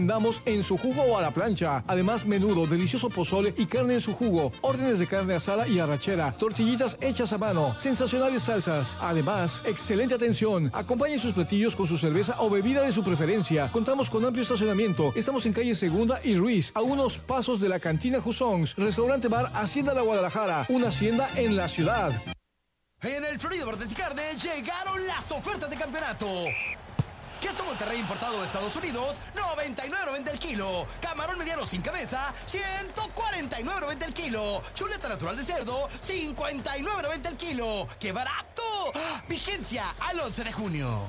Damos en su jugo o a la plancha. Además, menudo, delicioso pozole y carne en su jugo. Órdenes de carne asada y arrachera. Tortillitas hechas a mano. Sensacionales salsas. Además, excelente atención. Acompañe sus platillos con su cerveza o bebida de su preferencia. Contamos con amplio estacionamiento. Estamos en calle Segunda y Ruiz, a unos pasos de la cantina Jusons. Restaurante Bar Hacienda La Guadalajara. Una hacienda en la ciudad. En el Florido Verdes y Carne llegaron las ofertas de campeonato. Queso Monterrey importado de Estados Unidos, 99.90 el kilo. Camarón mediano sin cabeza, 149.90 el kilo. Chuleta natural de cerdo, 59.90 el kilo. ¡Qué barato! Vigencia al 11 de junio.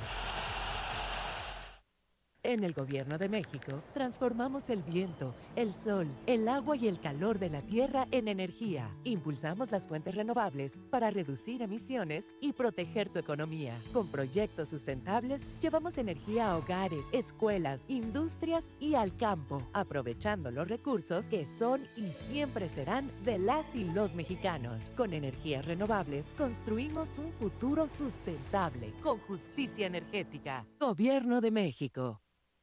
En el Gobierno de México, transformamos el viento, el sol, el agua y el calor de la tierra en energía. Impulsamos las fuentes renovables para reducir emisiones y proteger tu economía. Con proyectos sustentables, llevamos energía a hogares, escuelas, industrias y al campo, aprovechando los recursos que son y siempre serán de las y los mexicanos. Con energías renovables, construimos un futuro sustentable, con justicia energética. Gobierno de México.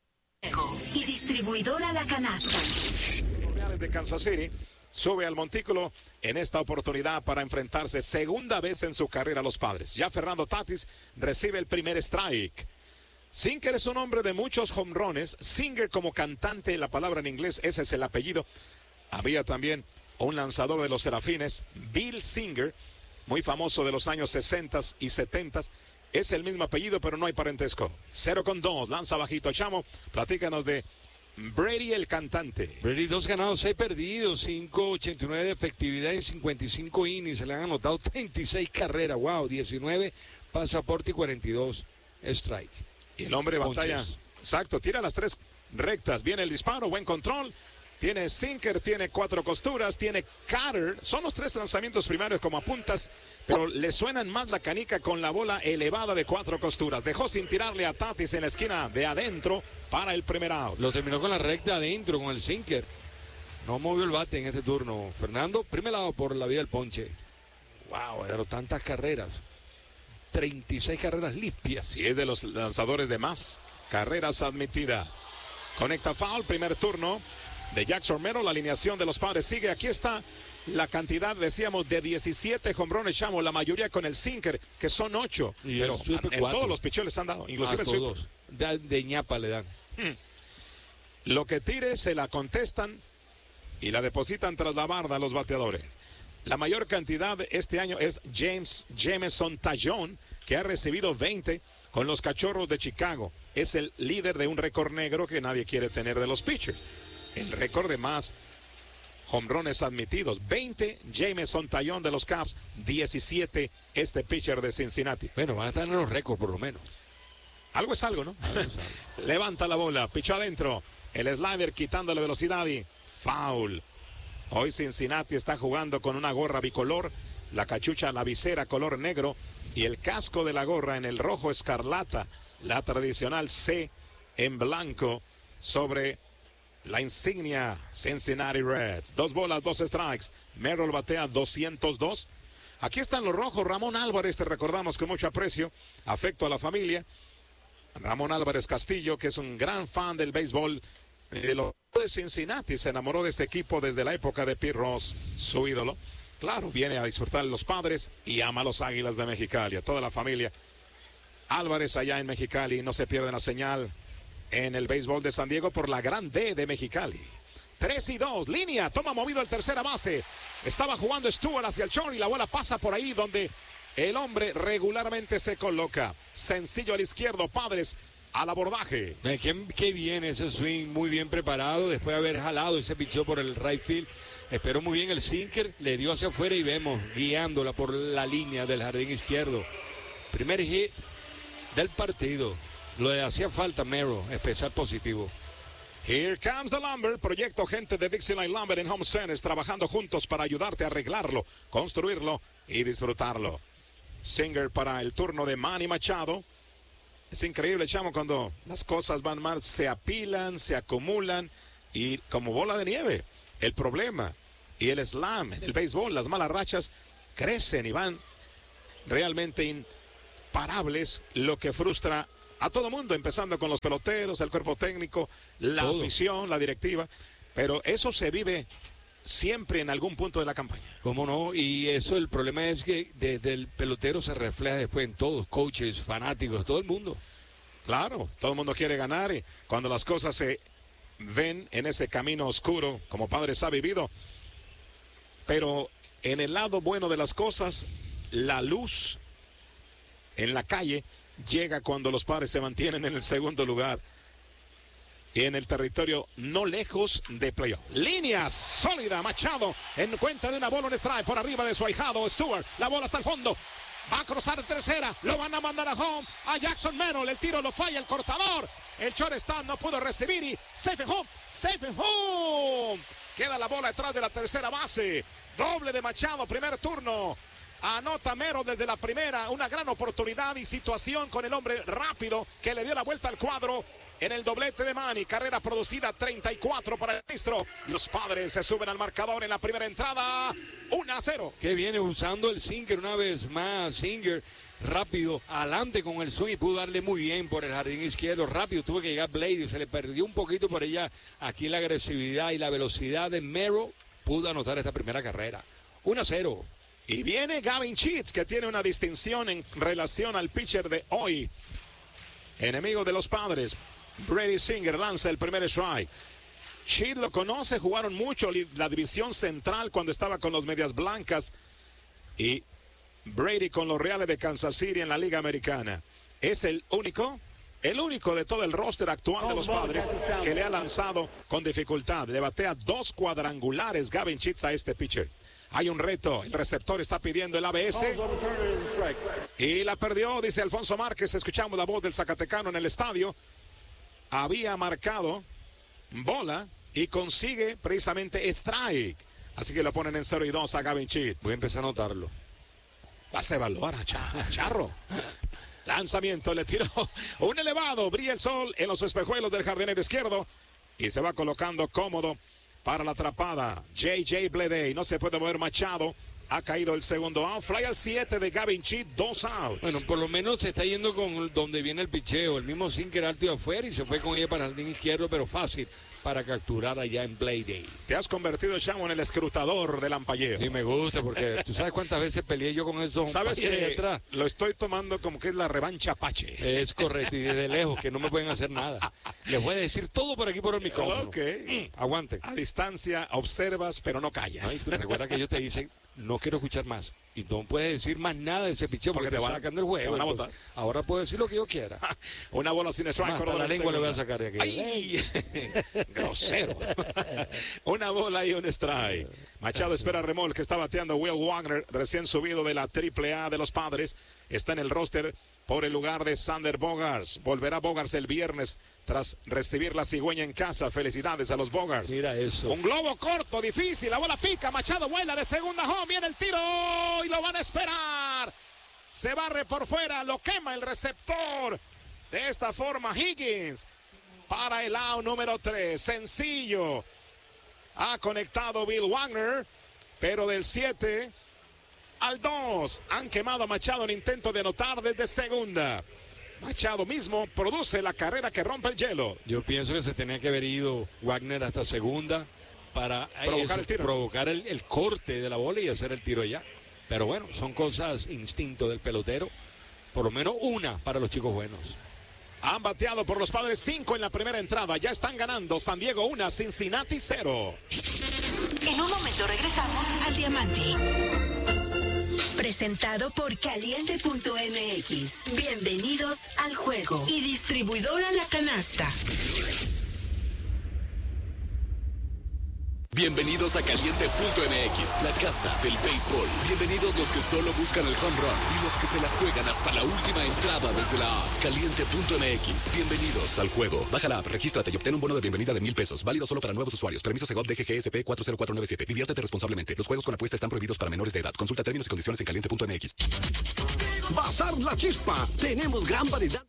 Y distribuidora La Canasta. Reales de Kansas City sube al montículo en esta oportunidad para enfrentarse segunda vez en su carrera a los Padres. Ya Fernando Tatis recibe el primer strike. Singer es un hombre de muchos jonrones. Singer como cantante, la palabra en inglés, ese es el apellido. Había también un lanzador de los Serafines, Bill Singer, muy famoso de los años 60 y 70. Es el mismo apellido, pero no hay parentesco. 0-2, lanza bajito. Chamo, platícanos de Brady el cantante. Brady, 2 ganados, 6 perdidos, 5.89 de efectividad en 55 innings. Se le han anotado 36 carreras. Wow, 19 pasaporte y 42 strike. Y el hombre batalla. Ponches. Exacto, tira las 3 rectas. Viene el disparo, buen control. Tiene sinker, tiene 4 costuras, tiene cutter. Son los 3 lanzamientos primarios como apuntas, pero le suenan más la canica con la bola elevada de 4 costuras. Dejó sin tirarle a Tatis en la esquina de adentro para el primer out. Lo terminó con la recta adentro, con el sinker. No movió el bate en este turno. Fernando, primer lado por la vía del ponche. Wow, pero tantas carreras. 36 carreras limpias. Y es de los lanzadores de más carreras admitidas. Conecta foul, primer turno de Jackson Merrill. La alineación de los Padres sigue. Aquí está la cantidad, decíamos, de 17 jonrones, Chamo, la mayoría con el sinker, que son 8. Y pero en todos los picheos les han dado, inclusive el todos. De ñapa le dan. Lo que tire se la contestan y la depositan tras la barda los bateadores. La mayor cantidad este año es Jameson Taillon, que ha recibido 20 con los Cachorros de Chicago. Es el líder de un récord negro que nadie quiere tener de los pitchers. El récord de más jonrones admitidos. 20 Jameson Taillon de los Cubs, 17 este pitcher de Cincinnati. Bueno, van a estar en los récords por lo menos. Algo es algo, ¿no? Levanta la bola, pichó adentro. El slider quitándole velocidad y foul. Hoy Cincinnati está jugando con una gorra bicolor. La cachucha, la visera color negro y el casco de la gorra en el rojo escarlata. La tradicional C en blanco sobre la insignia Cincinnati Reds. 2 bolas, 2 strikes. Merrill batea 202. Aquí están los rojos. Ramón Álvarez, te recordamos con mucho aprecio, afecto a la familia. Ramón Álvarez Castillo, que es un gran fan del béisbol de Cincinnati. Se enamoró de este equipo desde la época de Pete Ross, su ídolo. Claro, viene a disfrutar de los Padres y ama a los Águilas de Mexicali. A toda la familia Álvarez allá en Mexicali. No se pierde la señal en el béisbol de San Diego por la gran D de Mexicali. 3-2, línea, toma movido el tercera base. Estaba jugando Stewart hacia el short y la bola pasa por ahí donde el hombre regularmente se coloca. Sencillo al izquierdo, Padres al abordaje. Qué bien ese swing, muy bien preparado. Después de haber jalado ese pichó por el right field, esperó muy bien el sinker, le dio hacia afuera y vemos guiándola por la línea del jardín izquierdo. Primer hit del partido. Lo de hacía falta Merrill, especial positivo. Here comes the lumber, proyecto gente de Dixieline Lumber en Home Centers, trabajando juntos para ayudarte a arreglarlo, construirlo y disfrutarlo. Singer para el turno de Manny Machado. Es increíble, Chamo, cuando las cosas van mal, se apilan, se acumulan y como bola de nieve. El problema y el slam en el béisbol, las malas rachas crecen y van realmente imparables, lo que frustra a todo mundo, empezando con los peloteros, el cuerpo técnico, la afición, la directiva, pero eso se vive siempre en algún punto de la campaña. ¿Cómo no? Y eso, el problema es que desde el pelotero se refleja después en todos, coaches, fanáticos, todo el mundo. Claro, todo el mundo quiere ganar y cuando las cosas se ven en ese camino oscuro, como Padres ha vivido, pero en el lado bueno de las cosas, la luz en la calle llega cuando los Padres se mantienen en el segundo lugar y en el territorio no lejos de playoff. Líneas, sólida, Machado en cuenta de una bola, un strike por arriba de su ahijado Stewart, la bola hasta el fondo, va a cruzar tercera, lo van a mandar a home, a Jackson Merrill, el tiro lo falla el cortador, el shortstop no pudo recibir y safe and home, queda la bola detrás de la tercera base, doble de Machado, primer turno. Anota Mero desde la primera, una gran oportunidad y situación con el hombre rápido que le dio la vuelta al cuadro en el doblete de Manny. Carrera producida, 34 para el ministro. Los Padres se suben al marcador en la primera entrada, 1-0. Que viene usando el sinker una vez más, Singer rápido, adelante con el swing y pudo darle muy bien por el jardín izquierdo, rápido tuvo que llegar Blade y se le perdió un poquito por ella. Aquí la agresividad y la velocidad de Mero pudo anotar esta primera carrera, 1-0. Y viene Gavin Sheets, que tiene una distinción en relación al pitcher de hoy. Enemigo de los Padres, Brady Singer lanza el primer strike. Sheets lo conoce, jugaron mucho la división central cuando estaba con los Medias Blancas. Y Brady con los Reales de Kansas City en la Liga Americana. Es el único de todo el roster actual de los Padres que le ha lanzado con dificultad. Le batea 2 cuadrangulares Gavin Sheets a este pitcher. Hay un reto, el receptor está pidiendo el ABS y la perdió, dice Alfonso Márquez. Escuchamos la voz del zacatecano en el estadio. Había marcado bola y consigue precisamente strike. Así que lo ponen en 0-2 a Gavin Sheets. Voy a empezar a notarlo. Vas a evaluar a Charro. Lanzamiento, le tiró un elevado, brilla el sol en los espejuelos del jardinero izquierdo y se va colocando cómodo para la atrapada. J.J. Bleday, no se puede mover Machado. Ha caído el segundo out. Fly al 7 de Gavin Sheets, 2 outs. Bueno, por lo menos se está yendo con donde viene el picheo. El mismo sinker alto y afuera y se fue con ella para el jardín izquierdo, pero fácil para capturar allá en Bleday. Te has convertido, Chamo, en el escrutador del ampalleo. Sí, me gusta porque tú sabes cuántas veces peleé yo con esos. Sabes que lo estoy tomando como que es la revancha Apache. Es correcto, y desde lejos, que no me pueden hacer nada. Les voy a decir todo por aquí por el micrófono. Ok. Aguante. A distancia observas, pero no callas. Ay, tú recuerdas que ellos te dicen, no quiero escuchar más. Y no puedes decir más nada de ese picheo porque te sacan del juego. Te van a botar. Ahora puedo decir lo que yo quiera. Una bola sin strike. Hasta la lengua le voy a sacar de aquí. ¡Ay! Grosero. Una bola y un strike. Machado espera remolque. Está bateando Will Wagner, recién subido de la AAA de los Padres. Está en el roster por el lugar de Sander Bogaerts. Volverá Bogaerts el viernes tras recibir la cigüeña en casa. Felicidades a los Bogaerts. Mira eso. Un globo corto, difícil. La bola pica. Machado vuela de segunda home. Viene el tiro y lo van a esperar. Se barre por fuera. Lo quema el receptor. De esta forma Higgins para el out número 3. Sencillo. Ha conectado Bill Wagner. Pero del 7 al 2. Han quemado a Machado en intento de anotar desde segunda. Machado mismo produce la carrera que rompe el hielo. Yo pienso que se tenía que haber ido Wagner hasta segunda para provocar el corte de la bola y hacer el tiro allá. Pero bueno, son cosas, instinto del pelotero. Por lo menos una para los chicos buenos. Han bateado por los Padres 5 en la primera entrada. Ya están ganando San Diego 1, Cincinnati 0. En un momento regresamos al Diamante. Presentado por Caliente.mx. Bienvenidos al juego. Y distribuidora La Canasta. Bienvenidos a Caliente.mx, la casa del béisbol. Bienvenidos los que solo buscan el home run y los que se la juegan hasta la última entrada desde la app. Caliente.mx, bienvenidos al juego. Baja la app, regístrate y obtén un bono de bienvenida de $1,000. Válido solo para nuevos usuarios. Permiso Segov DGGSP 40497. Diviértete responsablemente. Los juegos con apuesta están prohibidos para menores de edad. Consulta términos y condiciones en Caliente.mx. Bazar La Chispa. Tenemos gran variedad.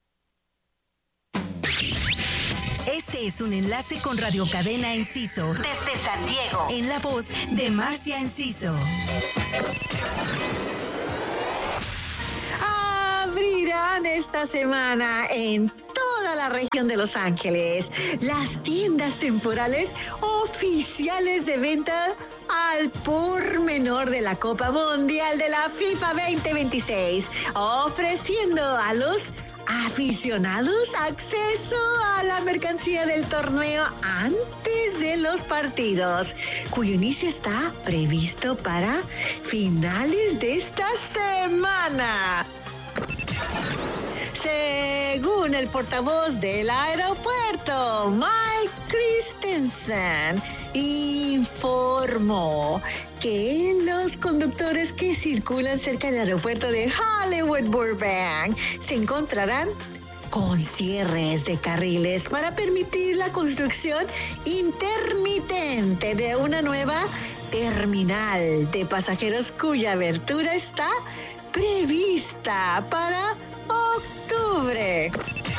Este es un enlace con Radio Cadena Enciso. Desde San Diego. En la voz de Marcia Enciso. Abrir abrirán esta semana en toda la región de Los Ángeles las tiendas temporales oficiales de venta al por menor de la Copa Mundial de la FIFA 2026, ofreciendo a los aficionados acceso a la mercancía del torneo antes de los partidos, cuyo inicio está previsto para finales de esta semana. Según el portavoz del aeropuerto, Mike Christensen, informó que los conductores que circulan cerca del aeropuerto de Hollywood Burbank se encontrarán con cierres de carriles para permitir la construcción intermitente de una nueva terminal de pasajeros cuya abertura está prevista para octubre.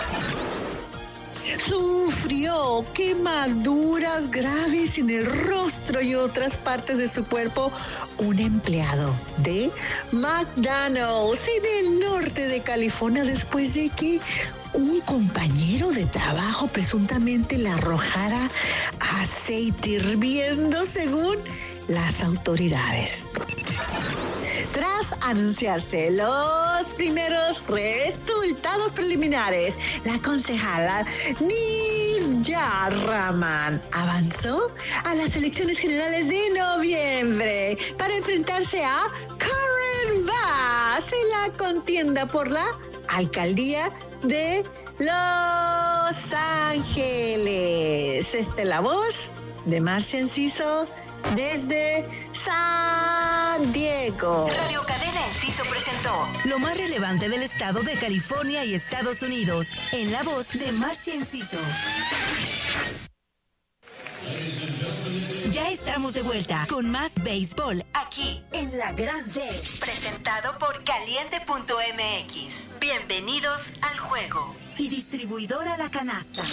Sufrió quemaduras graves en el rostro y otras partes de su cuerpo un empleado de McDonald's en el norte de California después de que un compañero de trabajo presuntamente le arrojara aceite hirviendo, según las autoridades. Tras anunciarse los primeros resultados preliminares, la concejala Nirja Rahman avanzó a las elecciones generales de noviembre para enfrentarse a Karen Bass en la contienda por la alcaldía de Los Ángeles. Esta es la voz de Marcia Enciso desde San Diego. Radio Cadena Enciso presentó lo más relevante del estado de California y Estados Unidos, en la voz de Marcia Enciso. Ya estamos de vuelta con más béisbol aquí en La Gran D, presentado por Caliente.mx. Bienvenidos al juego. Y distribuidora La Canasta.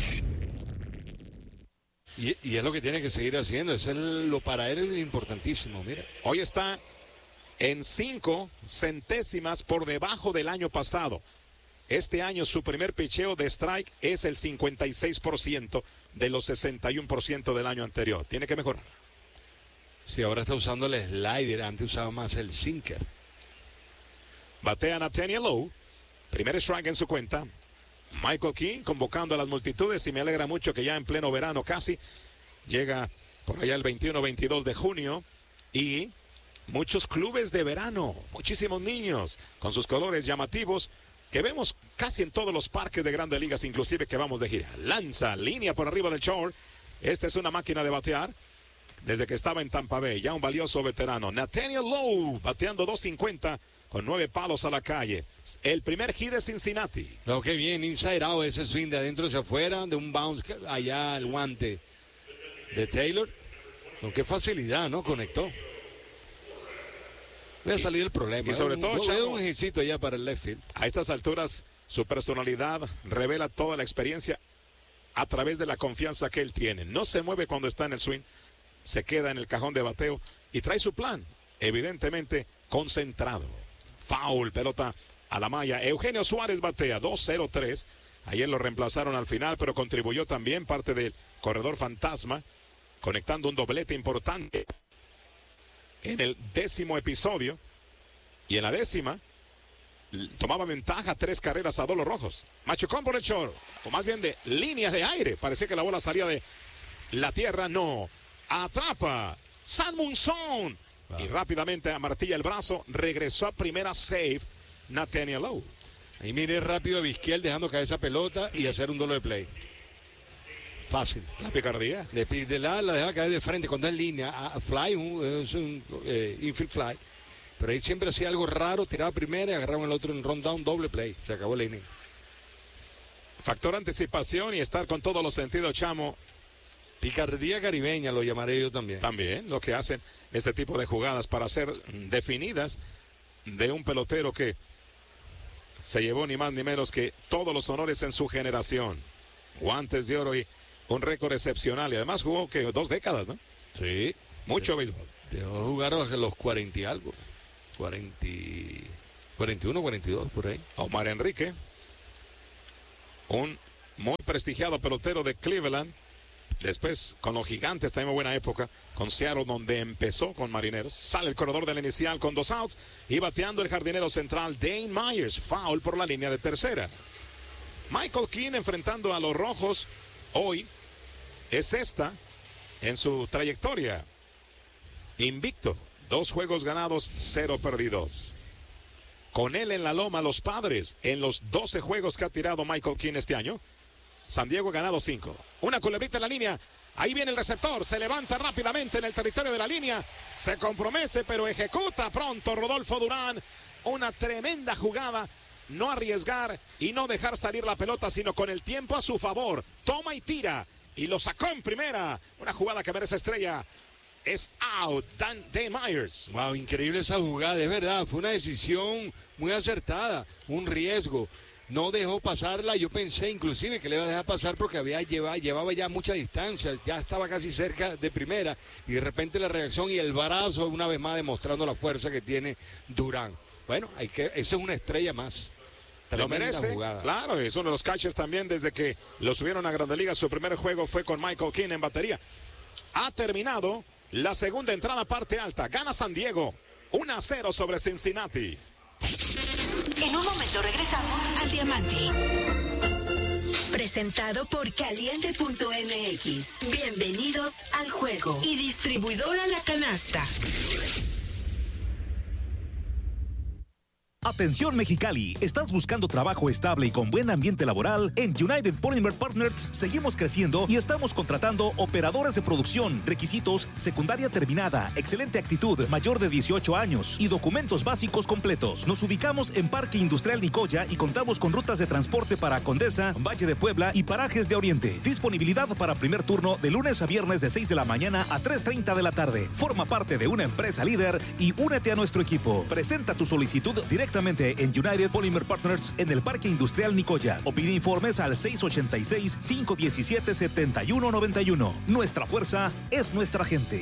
Y es lo que tiene que seguir haciendo, lo para él es importantísimo, mira. Hoy está en 5 centésimas por debajo del año pasado. Este año su primer picheo de strike es el 56% de los 61% del año anterior. Tiene que mejorar. Sí, ahora está usando el slider, antes usaba más el sinker. Batea Nathaniel Lowe, primer strike en su cuenta. Michael King convocando a las multitudes y me alegra mucho que ya en pleno verano casi llega por allá el 21-22 de junio y muchos clubes de verano, muchísimos niños con sus colores llamativos que vemos casi en todos los parques de Grandes Ligas, inclusive que vamos de gira. Lanza, línea por arriba del short. Esta es una máquina de batear desde que estaba en Tampa Bay, ya un valioso veterano. Nathaniel Lowe bateando .250 con 9 palos a la calle. El primer hit de Cincinnati. No, qué bien, inside out, ese swing de adentro hacia afuera, de un bounce allá al guante de Taylor. Con qué facilidad, ¿no? Conectó. Voy a salir el problema. Y sobre todo, Chavo, un hijito allá para el left field. A estas alturas, su personalidad revela toda la experiencia a través de la confianza que él tiene. No se mueve cuando está en el swing, se queda en el cajón de bateo y trae su plan, evidentemente concentrado. Foul, pelota a la malla. Eugenio Suárez batea 2-0-3. Ayer lo reemplazaron al final, pero contribuyó también parte del corredor fantasma, conectando un doblete importante en el 10º episodio. Y en la 10ª tomaba ventaja 3 carreras a 2 los rojos. Machucón por el short, o más bien de líneas de aire. Parecía que la bola salía de la tierra. No. Atrapa San Munson. Y rápidamente amartilla el brazo. Regresó a primera save Nathaniel Lowe. Ahí mire rápido a Vizquel dejando caer esa pelota y hacer un doble play. Fácil. La picardía. La deja caer de frente cuando es línea. A fly, es un infield fly. Pero ahí siempre hacía algo raro. Tiraba primera y agarraba el otro en rundown, doble play. Se acabó el inning. Factor anticipación y estar con todos los sentidos, Chamo. Picardía caribeña lo llamaré yo también. También lo que hacen este tipo de jugadas para ser definidas de un pelotero que se llevó ni más ni menos que todos los honores en su generación. Guantes de oro y un récord excepcional. Y además jugó que 2 décadas, ¿no? Sí. Mucho béisbol. Dejó jugar a los 40 y algo. 40. 41, 42, por ahí. Omar Enrique, un muy prestigiado pelotero de Cleveland. Después con los Gigantes, también buena época. Con Seattle, donde empezó con Marineros. Sale el corredor de la inicial con 2 outs. Y bateando el jardinero central Dane Myers. Foul por la línea de tercera. Michael King enfrentando a los Rojos hoy. Es esta en su trayectoria. Invicto. 2 juegos ganados, 0 perdidos. Con él en la loma, los Padres, en los 12 juegos que ha tirado Michael King este año. San Diego ha ganado 5. Una culebrita en la línea. Ahí viene el receptor. Se levanta rápidamente en el territorio de la línea. Se compromete, pero ejecuta pronto Rodolfo Durán. Una tremenda jugada. No arriesgar y no dejar salir la pelota, sino con el tiempo a su favor. Toma y tira. Y lo sacó en primera. Una jugada que merece estrella. Es out. Dane Myers. Wow, increíble esa jugada, es verdad. Fue una decisión muy acertada. Un riesgo. No dejó pasarla, yo pensé inclusive que le iba a dejar pasar porque llevaba ya mucha distancia, ya estaba casi cerca de primera y de repente la reacción y el brazo una vez más demostrando la fuerza que tiene Durán. Bueno, esa es una estrella más. Lo merece, jugada. Claro, es uno de los catchers también desde que lo subieron a Grandes Ligas. Su primer juego fue con Michael King en batería. Ha terminado la segunda entrada parte alta, gana San Diego 1-0 sobre Cincinnati. En un momento regresamos al Diamante. Presentado por Caliente.mx. Bienvenidos al juego. Y distribuidora La Canasta. Atención Mexicali, ¿estás buscando trabajo estable y con buen ambiente laboral? En United Polymer Partners seguimos creciendo y estamos contratando operadores de producción. Requisitos: secundaria terminada, excelente actitud, mayor de 18 años y documentos básicos completos. Nos ubicamos en Parque Industrial Nicoya y contamos con rutas de transporte para Condesa, Valle de Puebla y Parajes de Oriente. Disponibilidad para primer turno de lunes a viernes de 6 de la mañana a 3:30 de la tarde. Forma parte de una empresa líder y únete a nuestro equipo. Presenta tu solicitud directamente en United Polymer Partners en el Parque Industrial Nicoya o pide informes al 686-517-7191. Nuestra fuerza es nuestra gente.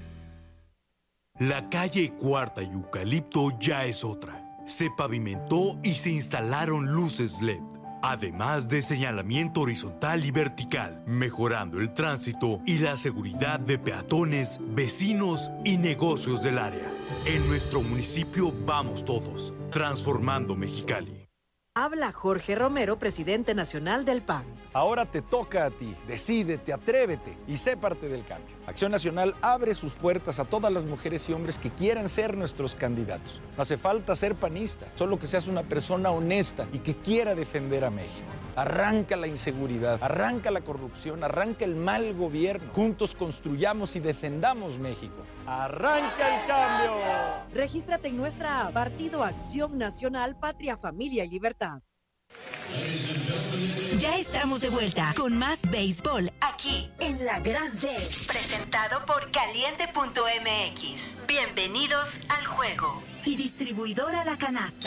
La calle Cuarta y Eucalipto ya es otra. Se pavimentó y se instalaron luces LED, además de señalamiento horizontal y vertical, mejorando el tránsito y la seguridad de peatones, vecinos y negocios del área. En nuestro municipio vamos todos, transformando Mexicali. Habla Jorge Romero, presidente nacional del PAN. Ahora te toca a ti. Decídete, atrévete y sé parte del cambio. Acción Nacional abre sus puertas a todas las mujeres y hombres que quieran ser nuestros candidatos. No hace falta ser panista, solo que seas una persona honesta y que quiera defender a México. Arranca la inseguridad, arranca la corrupción, arranca el mal gobierno. Juntos construyamos y defendamos México. ¡Arranca el cambio! Regístrate en nuestra app, Partido Acción Nacional, Patria, Familia y Libertad. Ya estamos de vuelta con más béisbol aquí en La Gran Red. Presentado por Caliente.mx. Bienvenidos al juego. Y distribuidora La Canasta.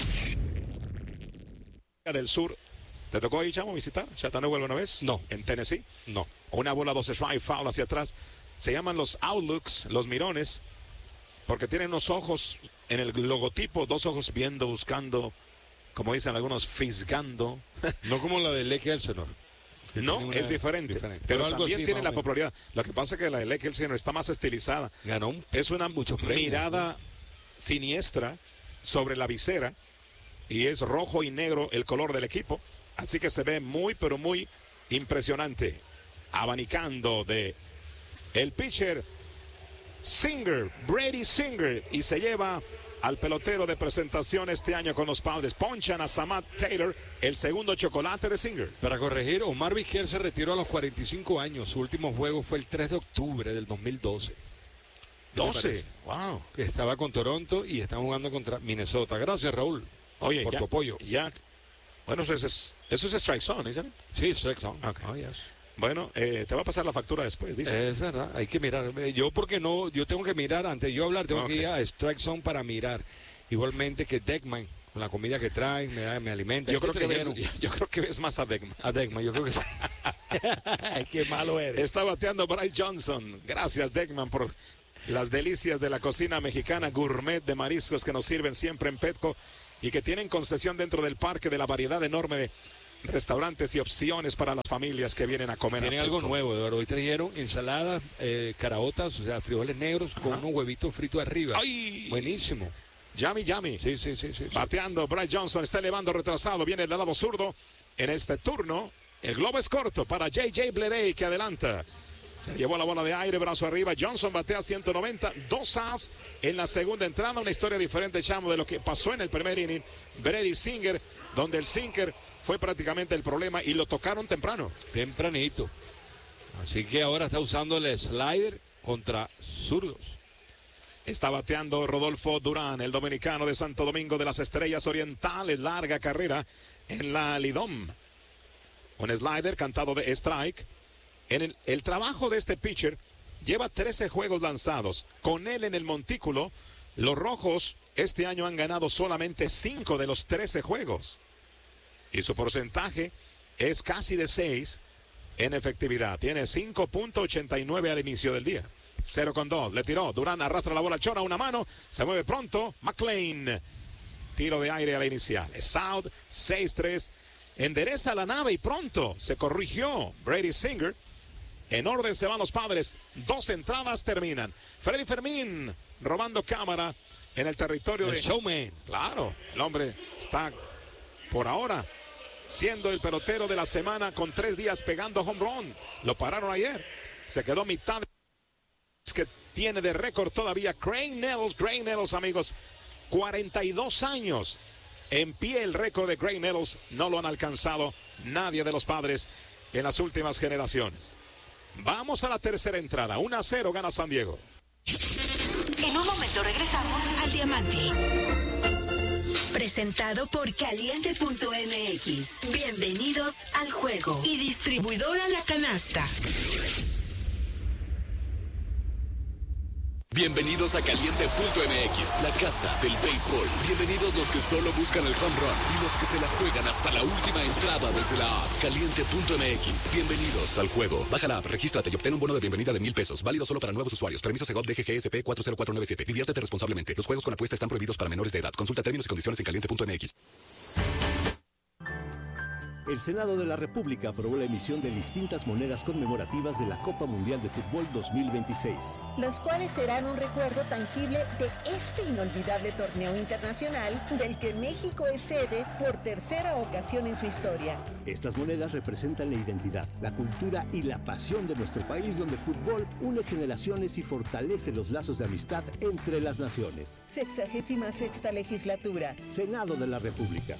Del sur. ¿Te tocó ahí, Chamo, visitar Chattanooga alguna vez? No. ¿En Tennessee? No. Una bola 12 strike, foul hacia atrás. Se llaman los outlooks, los mirones, porque tienen unos ojos en el logotipo, 2 ojos viendo, buscando, como dicen algunos, fisgando. No como la de Leke Elsinore. No, es diferente. Pero algo también así, tiene la popularidad. Lo que pasa es que la de Leke Elsinore está más estilizada. Ganó es una mucho premio, mirada siniestra sobre la visera y es rojo y negro el color del equipo. Así que se ve muy, pero muy impresionante. Abanicando de el pitcher Singer, Brady Singer, y se lleva al pelotero de presentación este año con los Padres. Ponchan a Samad Taylor, el segundo chocolate de Singer. Para corregir, Omar Vizquel se retiró a los 45 años. Su último juego fue el 3 de octubre del 2012. 12, wow. Estaba con Toronto y están jugando contra Minnesota. Gracias, Raúl. Oye, por tu apoyo. Ya. Bueno, eso es strike zone, ¿sí? Sí, strike zone. Okay. Oh, yes. Bueno, te va a pasar la factura después, dice. Es verdad, hay que mirar. Yo porque no, yo tengo que mirar antes de yo hablar, tengo que ir a strike zone para mirar. Igualmente que Deckman, con la comida que traen, me alimenta. Yo creo que ves más a Deckman. A Deckman, yo creo que sí. Qué malo eres. Está bateando Bryce Johnson. Gracias, Deckman, por las delicias de la cocina mexicana gourmet de mariscos que nos sirven siempre en Petco. y que tienen concesión dentro del parque de la variedad enorme de restaurantes y opciones para las familias que vienen a comer. Tienen algo nuevo, Eduardo. Hoy trajeron ensaladas, caraotas, o sea, frijoles negros con unos huevitos fritos arriba. ¡Ay! Buenísimo. Yummy. Sí. Bateando, Bryce Johnson está elevando retrasado, viene del lado zurdo en este turno. El globo es corto para J.J. Bleday, que adelanta. Se llevó la bola de aire, brazo arriba. Johnson batea 190, 2 outs en la segunda entrada. Una historia diferente, Chamo, de lo que pasó en el primer inning. Brady Singer, donde el sinker fue prácticamente el problema y lo tocaron tempranito. Así que ahora está usando el slider contra zurdos. Está bateando Rodolfo Durán, el dominicano de Santo Domingo de las Estrellas Orientales. Larga carrera en la Lidom. Un slider cantado de strike. En el trabajo de este pitcher lleva 13 juegos lanzados. Con él en el montículo, los rojos este año han ganado solamente 5 de los 13 juegos. Y su porcentaje es casi de 6 en efectividad. Tiene 5.89 al inicio del día. 0-2, le tiró. Durán arrastra la bola al chora, una mano. Se mueve pronto. McLean. Tiro de aire a la inicial. Es out, 6-3. Endereza la nave y pronto se corrigió Brady Singer. En orden se van los Padres. 2 entradas terminan. Freddy Fermín robando cámara en el territorio de showman. Claro, el hombre está por ahora siendo el pelotero de la semana con 3 días pegando home run. Lo pararon ayer. Se quedó mitad que tiene de récord todavía Craig Nettles, amigos. 42 años. En pie el récord de Craig Nettles. No lo han alcanzado nadie de los Padres en las últimas generaciones. Vamos a la tercera entrada. 1-0 gana San Diego. En un momento regresamos al Diamante. Presentado por Caliente.mx. Bienvenidos al juego. Y distribuidora La Canasta. Bienvenidos a Caliente.mx, la casa del béisbol. Bienvenidos los que solo buscan el home run y los que se la juegan hasta la última entrada desde la app. Caliente.mx, bienvenidos al juego. Baja la app, regístrate y obtén un bono de bienvenida de $1,000. Válido solo para nuevos usuarios. Permiso Segov DGGSP 40497. Diviértete responsablemente. Los juegos con apuesta están prohibidos para menores de edad. Consulta términos y condiciones en Caliente.mx. El Senado de la República aprobó la emisión de distintas monedas conmemorativas de la Copa Mundial de Fútbol 2026. Las cuales serán un recuerdo tangible de este inolvidable torneo internacional del que México es sede por tercera ocasión en su historia. Estas monedas representan la identidad, la cultura y la pasión de nuestro país, donde el fútbol une generaciones y fortalece los lazos de amistad entre las naciones. 66ª legislatura. Senado de la República.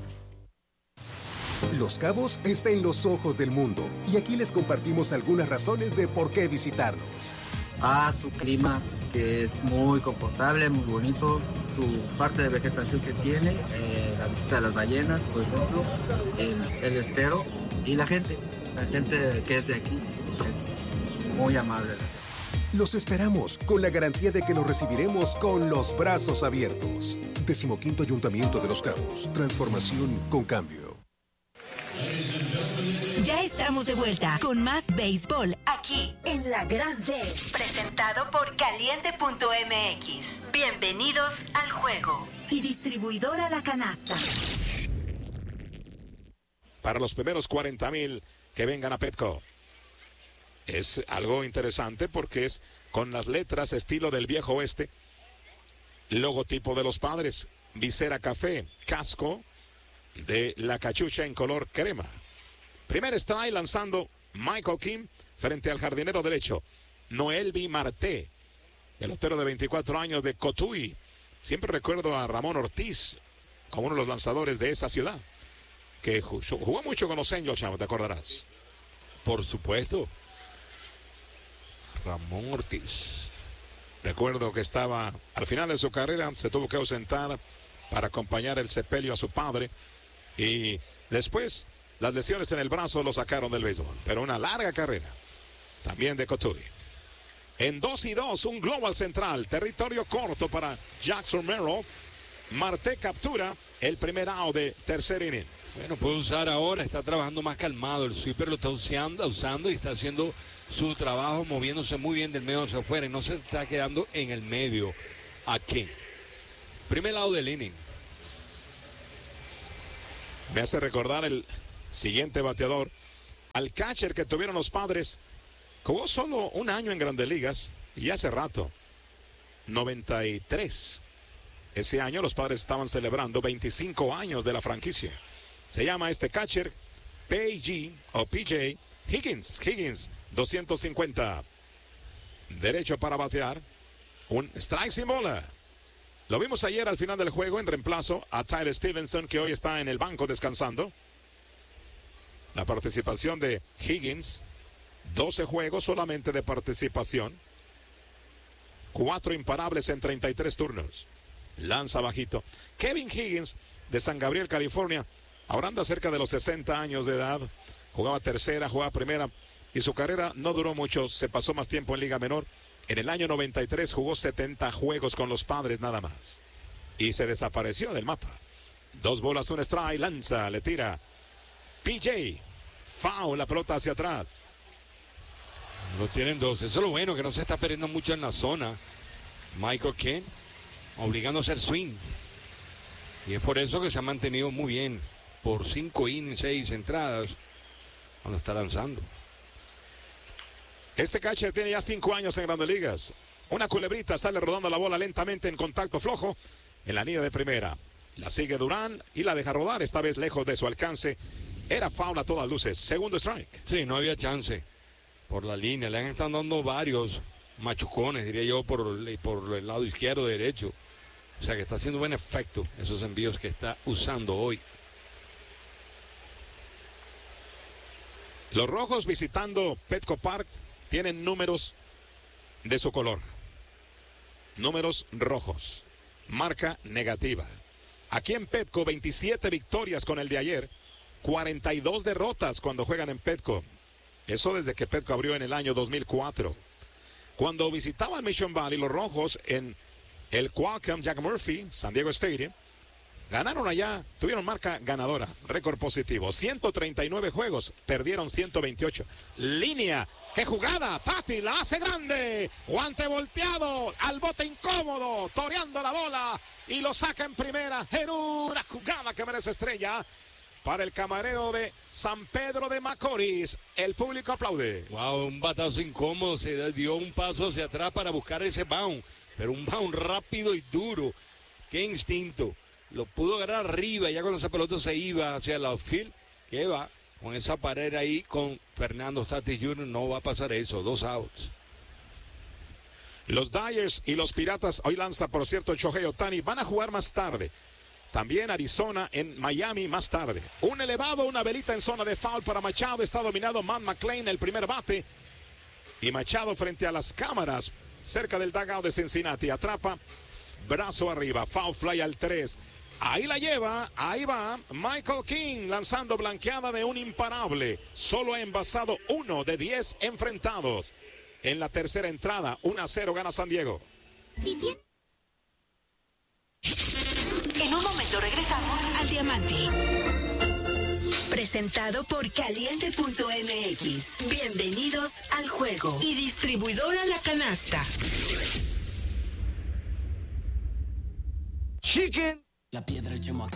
Los Cabos está en los ojos del mundo y aquí les compartimos algunas razones de por qué visitarnos. Su clima, que es muy confortable, muy bonito, su parte de vegetación que tiene, la visita de las ballenas, por ejemplo, el estero y la gente que es de aquí es muy amable. Los esperamos con la garantía de que los recibiremos con los brazos abiertos. 15º Ayuntamiento de Los Cabos. Transformación con cambio. Ya estamos de vuelta con más béisbol aquí en La Gran Red. Presentado por Caliente.mx. Bienvenidos al juego. Y distribuidora La Canasta. Para los primeros 40,000 que vengan a Petco. Es algo interesante porque es con las letras estilo del viejo oeste. Logotipo de los Padres. Visera café. Casco de la cachucha en color crema. Primer strike lanzando Michael Kim frente al jardinero derecho Noelvi Marté, pelotero de 24 años de Cotuí. Siempre recuerdo a Ramón Ortiz como uno de los lanzadores de esa ciudad, que jugó mucho con los Angels, Chavo, te acordarás. Por supuesto. Ramón Ortiz. Recuerdo que estaba al final de su carrera, se tuvo que ausentar para acompañar el sepelio a su padre y después las lesiones en el brazo lo sacaron del béisbol, pero una larga carrera también de Cotuí. En 2-2, un global central, territorio corto para Jackson Merrill. Marté captura el primer out de tercer inning. Bueno, puede usar ahora, está trabajando más calmado, el sweeper lo está usando y está haciendo su trabajo, moviéndose muy bien del medio hacia afuera y no se está quedando en el medio. Aquí. Primer lado del inning. Me hace recordar el siguiente bateador, al catcher que tuvieron los Padres. Jugó solo un año en Grandes Ligas y hace rato, 93. Ese año los Padres estaban celebrando 25 años de la franquicia. Se llama este catcher PJ Higgins, 250. Derecho para batear. Un strike sin bola. Lo vimos ayer al final del juego en reemplazo a Tyler Stevenson, que hoy está en el banco descansando. La participación de Higgins, 12 juegos solamente de participación. 4 imparables en 33 turnos. Lanza bajito. Kevin Higgins, de San Gabriel, California, ahora anda cerca de los 60 años de edad. Jugaba tercera, jugaba primera, y su carrera no duró mucho, se pasó más tiempo en Liga Menor. En el año 93 jugó 70 juegos con los Padres nada más. Y se desapareció del mapa. 2 bolas, un strike, lanza, le tira. PJ, foul, la pelota hacia atrás. Lo tienen 2, eso es lo bueno, que no se está perdiendo mucho en la zona. Michael King, obligando a hacer swing. Y es por eso que se ha mantenido muy bien. Por 5 innings, 6 entradas, cuando está lanzando. Este catcher tiene ya 5 años en Grandes Ligas. Una culebrita, sale rodando la bola lentamente en contacto flojo en la línea de primera. La sigue Durán y la deja rodar, esta vez lejos de su alcance. Era foul a todas luces. Segundo strike. Sí, no había chance por la línea. Le han estado dando varios machucones, diría yo, por el lado izquierdo, derecho. O sea que está haciendo buen efecto esos envíos que está usando hoy. Los Rojos visitando Petco Park tienen números de su color. Números rojos. Marca negativa. Aquí en Petco, 27 victorias con el de ayer. 42 derrotas cuando juegan en Petco. Eso desde que Petco abrió en el año 2004. Cuando visitaban Mission Valley, los Rojos en el Qualcomm Jack Murphy, San Diego Stadium, ganaron allá, tuvieron marca ganadora, récord positivo. 139 juegos, perdieron 128. Línea, qué jugada, Tati la hace grande. Guante volteado, al bote incómodo, toreando la bola y lo saca en primera en una jugada que merece estrella para el camarero de San Pedro de Macorís. El público aplaude. Wow, un batazo incómodo, se dio un paso hacia atrás para buscar ese bound, pero un bound rápido y duro. Qué instinto. Lo pudo agarrar arriba, ya cuando esa pelota se iba hacia el outfield, que va con esa pared ahí con Fernando Tatis Jr., no va a pasar eso, 2 outs. Los Dyers y los Piratas, hoy lanza por cierto Shohei Ohtani, van a jugar más tarde. También Arizona en Miami más tarde. Un elevado, una velita en zona de foul para Machado, está dominado Matt McLain, el primer bate. Y Machado frente a las cámaras, cerca del dugout de Cincinnati, atrapa, brazo arriba, foul fly al 3. Ahí la lleva, ahí va Michael King lanzando blanqueada de un imparable. Solo ha envasado 1 de 10 enfrentados. En la tercera entrada, 1-0 gana San Diego. En un momento regresamos al Diamante. Presentado por Caliente.mx. Bienvenidos al juego. Y distribuidora La Canasta. Chicken. La piedra Chemo acá.